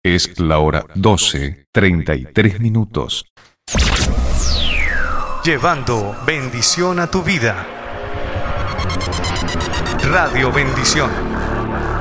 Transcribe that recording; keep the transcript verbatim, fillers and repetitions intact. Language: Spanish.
Es la hora doce, treinta y tres minutos. Llevando bendición a tu vida. Radio Bendición.